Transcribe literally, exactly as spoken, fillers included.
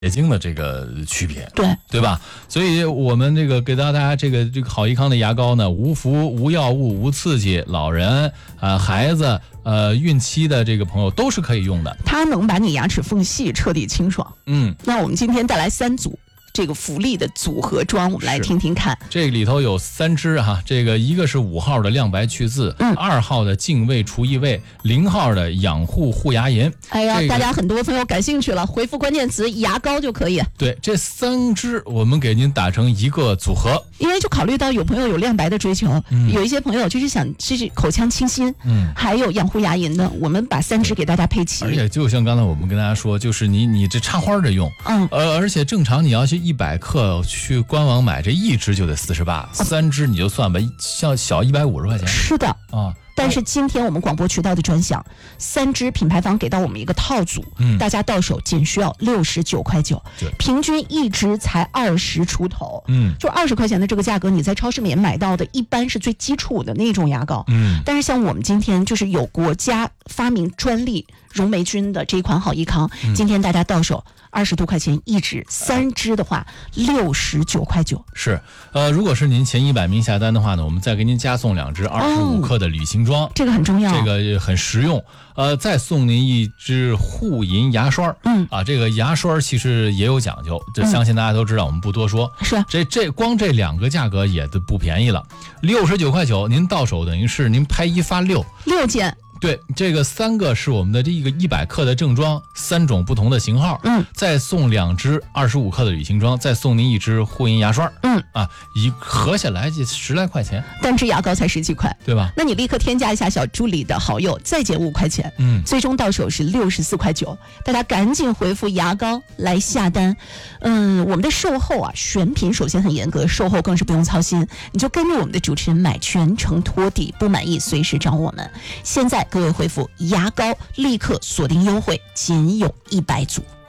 结晶的这个区别， 对对吧？所以我们这个给到大家这个这个好益康的牙膏呢，无氟、无药物、无刺激，老人啊、呃、孩子、呃孕期的这个朋友都是可以用的。 它能把你牙齿缝隙彻底清爽。 嗯， 那我们今天带来三组这个福利的组合装，我们来听听看。 这里头有三支哈，这个一个是五号的亮白去渍，嗯，二号的净味除异味，零号的养护护牙龈。 哎呀、 这个， 大家很多朋友感兴趣了，回复关键词牙膏就可以。 对，这三支我们给您打成一个组合， 因为就考虑到有朋友有亮白的追求，嗯、有一些朋友就是想就是口腔清新，嗯，还有养护牙龈的，我们把三支给大家配齐。 而且就像刚才我们跟大家说，就是你你这插花着用，嗯，呃，而且正常你要去一百克去官网买，这一支就得四十八，三支你就算吧，像小一百五十块钱。 是的啊。 但是今天我们广播渠道的专享，三支品牌方给到我们一个套组，嗯，大家到手仅需要六十九块九，平均一支才二十出头，嗯，就二十块钱的这个价格，你在超市里面买到的，一般是最基础的那种牙膏，嗯，但是像我们今天就是有国家发明专利溶霉菌的这一款好益康，嗯、今天大家到手二十多块钱一支，三支的话六十九块九。 是，呃，如果是您前一百名下单的话呢，我们再给您加送两支二十五克的旅行装， 这个很重要， 这个很实用。呃，再送您一支护龈牙刷，嗯啊，这个牙刷其实也有讲究，这相信大家都知道，我们不多说。 是， 这这光这两个价格也都不便宜了，六十九块九，您到手等于是您拍一发六六件。 对，这个三个是我们的这个一百克的正装，三种不同的型号，嗯，再送两支二十五克的旅行装，再送您一支护龈牙刷，嗯啊，一合下来就十来块钱， 单支牙膏才十几块， 对吧？ 那你立刻添加一下小助理的好友，再减五块钱，嗯，最终到手是六十四块九，大家赶紧回复牙膏来下单。嗯，我们的售后啊，选品首先很严格，售后更是不用操心，你就跟着我们的主持人买，全程托底，不满意随时找我们。现在各位回复牙膏，立刻锁定优惠，仅有一百组。